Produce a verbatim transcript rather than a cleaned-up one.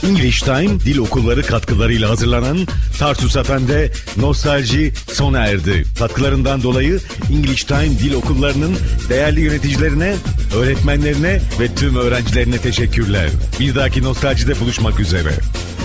English Time Dil Okulları katkılarıyla hazırlanan Tarsus F M'de Nostalji sona erdi. Katkılarından dolayı English Time Dil Okulları'nın değerli yöneticilerine, öğretmenlerine ve tüm öğrencilerine teşekkürler. Bir dahaki Nostalji'de buluşmak üzere.